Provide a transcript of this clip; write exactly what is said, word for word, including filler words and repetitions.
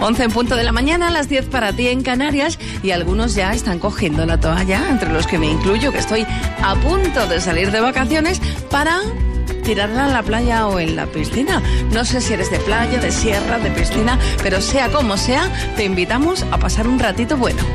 once en punto de la mañana, a las diez para ti en Canarias, y algunos ya están cogiendo la toalla, entre los que me incluyo, que estoy a punto de salir de vacaciones para tirarla en la playa o en la piscina. No sé si eres de playa, de sierra, de piscina, pero sea como sea, te invitamos a pasar un ratito bueno.